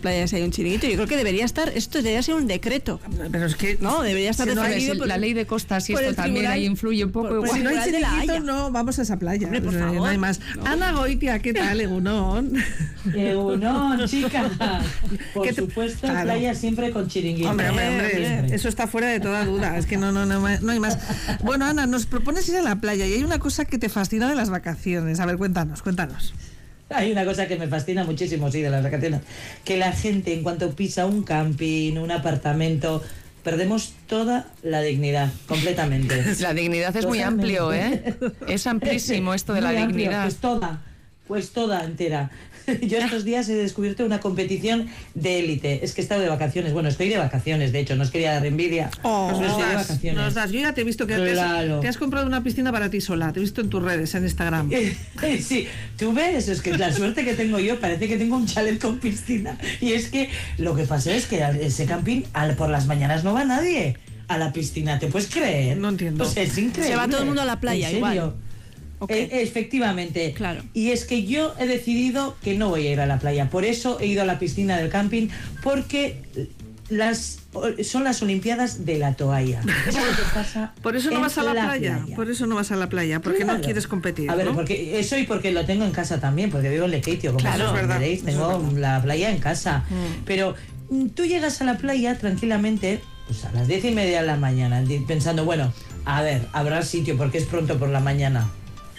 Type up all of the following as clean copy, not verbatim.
playas hay un chiringuito. Yo creo que esto debería ser un decreto. Pero es que no, debería estar definido la ley de costas y esto también ahí influye un poco. Si no hay chiringuitos, no vamos a esa playa. Hombre, por favor. No hay más. No. Ana Goitia, ¿qué tal, Egunon? Egunon, chica. Por supuesto, claro. Playa siempre con chiringuito. Hombre, eso está fuera de toda duda. Es que no hay más. Bueno, Ana, nos propones ir a la playa y hay una cosa que te fascina de las vacaciones. A ver, cuéntanos. Hay una cosa que me fascina muchísimo, sí, de las vacaciones. Que la gente, en cuanto pisa un camping, un apartamento, perdemos toda la dignidad, completamente. La dignidad es muy amplio, ¿eh? Es amplísimo esto de la dignidad. Pues toda entera. Yo estos días he descubierto una competición de élite. Es que he estado de vacaciones. Bueno, estoy de vacaciones, de hecho, no os quería dar envidia. Estoy de vacaciones. Yo ya te he visto que te has comprado una piscina para ti sola. Te he visto en tus redes, en Instagram. Sí, tú ves, es que la suerte que tengo yo, parece que tengo un chalet con piscina. Y es que lo que pasa es que ese camping, por las mañanas no va nadie a la piscina. ¿Te puedes creer? No entiendo. Pues es increíble. Se va todo el mundo a la playa, igual. Okay. Efectivamente, claro. Y es que yo he decidido que no voy a ir a la playa, por eso he ido a la piscina del camping, porque son las Olimpiadas de la toalla. Eso es lo que pasa. Por eso no vas a la playa. Por eso no vas a la playa, porque no quieres competir. A ver, ¿no? porque eso y porque lo tengo en casa también, porque vivo en Lekeitio, como veréis, tengo la playa en casa. Pero tú llegas a la playa tranquilamente, pues a las 10:30 de la mañana, pensando, bueno, a ver, habrá sitio porque es pronto por la mañana.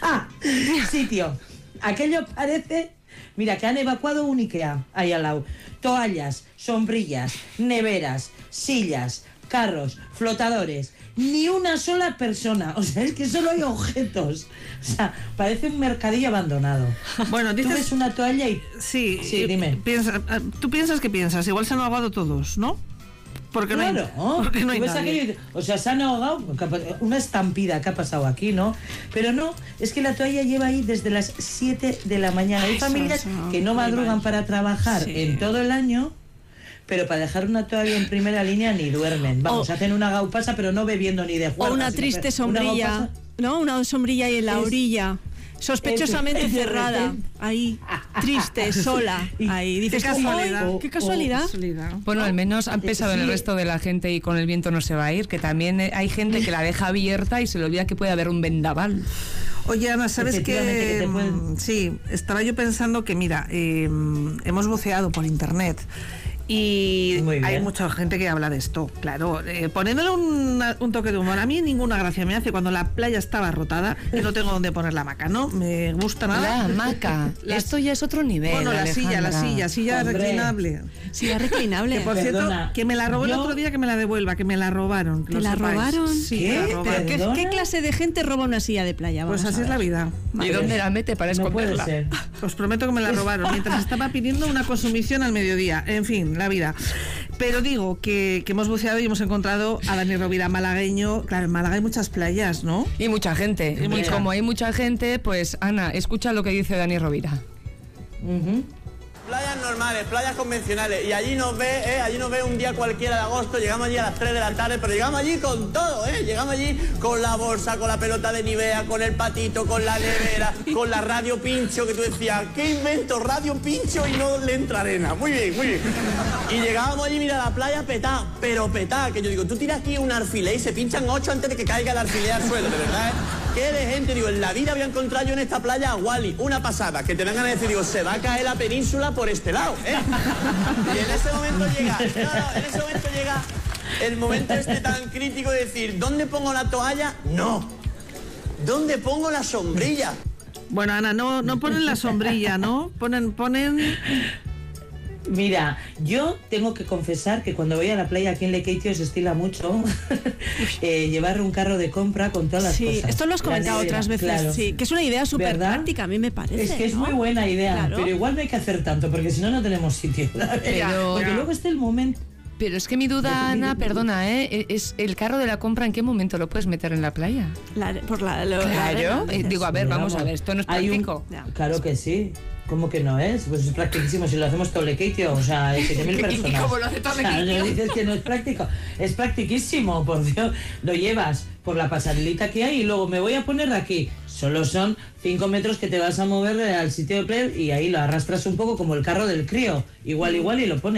Sitio. Aquello parece... Mira, que han evacuado un IKEA ahí al lado. Toallas, sombrillas, neveras, sillas, carros, flotadores. Ni una sola persona. O sea, es que solo hay objetos. O sea, parece un mercadillo abandonado. Bueno, dices... Tú ves una toalla y... Sí, dime. Tú piensas que piensas. Igual se han ahogado todos, ¿no? Porque claro, porque no hay nadie. O sea, se han ahogado, una estampida que ha pasado aquí, ¿no? Pero no, es que la toalla lleva ahí desde las 7 de la mañana. Hay familias que no madrugan para trabajar en todo el año, pero para dejar una toalla en primera línea ni duermen. Vamos, hacen una gaupasa, pero no bebiendo ni de juerga. O una triste sombrilla, ¿no? Una sombrilla ahí en la orilla. Sospechosamente cerrada, ahí, triste, sola, ahí. Dices, ¿qué casualidad? Bueno, al menos han pensado en el resto de la gente y con el viento no se va a ir, que también hay gente que la deja abierta y se le olvida que puede haber un vendaval. Oye, Ana, ¿sabes qué? Sí, estaba yo pensando que, mira, hemos buceado por internet y hay mucha gente que habla de esto, claro, poniéndole un toque de humor. A mí ninguna gracia me hace cuando la playa está abarrotada y no tengo dónde poner la hamaca, no me gusta nada. La hamaca, esto ya es otro nivel. Bueno, la silla reclinable. Silla reclinable. Que por cierto, que me la robó el otro día, que me la devuelva, que me la robaron. ¿Te la robaron? Sí, me la robaron. ¿Qué clase de gente roba una silla de playa? Pues así es la vida. ¿Y dónde la mete para esconderla? No puede ser. Os prometo que me la robaron mientras estaba pidiendo una consumición al mediodía. En fin, la vida. Pero digo que hemos buceado y hemos encontrado a Dani Rovira, malagueño. Claro, en Málaga hay muchas playas, ¿no? Y mucha gente. Y como hay mucha gente, pues Ana, escucha lo que dice Dani Rovira. Playas normales, playas convencionales, y allí nos ve un día cualquiera de agosto, llegamos allí a las 3 de la tarde, pero llegamos allí con todo, llegamos allí con la bolsa, con la pelota de Nivea, con el patito, con la nevera, con la radio pincho, que tú decías, ¿qué invento? Radio pincho y no le entra arena. Muy bien, muy bien. Y llegábamos allí, mira, la playa petá, pero petá, que yo digo, tú tiras aquí un alfiler y se pinchan 8 antes de que caiga el alfiler al suelo, de verdad, ¿Qué de gente? Digo, en la vida voy a encontrar yo en esta playa a Wally, una pasada, que te dan ganas de decir, digo, se va a caer la península por este lado, Y en ese momento llega, el momento este tan crítico de decir, ¿dónde pongo la toalla? No. ¿Dónde pongo la sombrilla? Bueno, Ana, no ponen la sombrilla, ¿no? Ponen... Mira, yo tengo que confesar que cuando voy a la playa aquí en Lekeitio se estila mucho llevar un carro de compra con todas las cosas. Esto lo has comentado otras veces, claro. Sí, que es una idea súper práctica, a mí me parece. Es que es muy buena idea, pero igual no hay que hacer tanto, porque si no, no tenemos sitio. Porque luego está el momento... Pero es que mi duda, Ana, perdona, es el carro de la compra, ¿en qué momento lo puedes meter en la playa? Claro. Digo, a ver, vamos a ver, esto no es práctico. Claro que sí. ¿Cómo que no es? Pues es practicísimo, si lo hacemos todo Lekeitio, o sea, hay 7.000 personas. ¿Y cómo lo hace todo Lekeitio? Dices que no es práctico. Es practiquísimo, por Dios. Lo llevas por la pasarelita que hay y luego me voy a poner aquí. Solo son 5 metros que te vas a mover al sitio de play y ahí lo arrastras un poco como el carro del crío. Igual y lo pones.